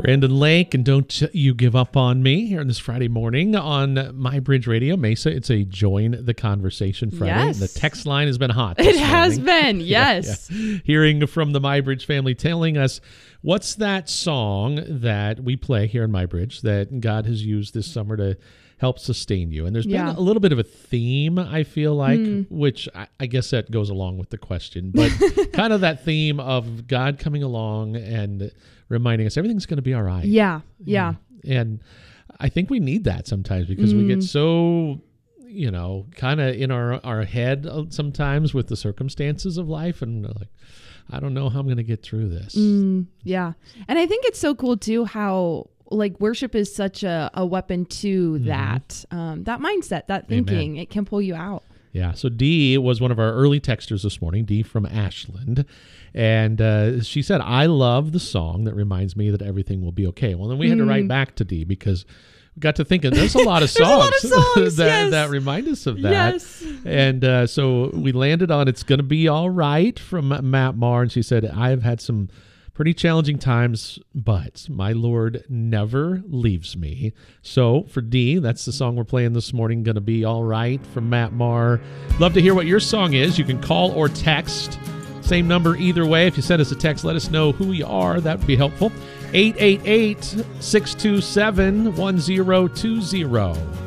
Brandon Lake, and Don't You Give Up on Me here on this Friday morning on My Bridge Radio. Mesa, it's a Join the Conversation Friday. Yes. The text line has been hot. It has been, yes. Yeah. Hearing from the My Bridge family telling us, what's that song that we play here in My Bridge that God has used this summer to help sustain you? And there's been a little bit of a theme, I feel like, which I guess that goes along with the question, but kind of that theme of God coming along and reminding us everything's going to be all right. Yeah. And I think we need that sometimes because we get so, kind of in our head sometimes with the circumstances of life, and like, I don't know how I'm going to get through this. Yeah. And I think it's so cool too how like worship is such a weapon to that mindset, that thinking. Amen. It can pull you out. Yeah. So Dee was one of our early texters this morning, Dee from Ashland. And she said, I love the song that reminds me that everything will be okay. Well, then we had to write back to Dee because we got to thinking there's a lot of songs, that remind us of that. Yes. And so we landed on It's Gonna Be All Right from Matt Maher. And she said, I've had some pretty challenging times, but my Lord never leaves me. So for Dee, that's the song we're playing this morning, Gonna Be All Right from Matt Maher. Love to hear what your song is. You can call or text. Same number either way. If you send us a text, let us know who you are. That would be helpful. 888-627-1020.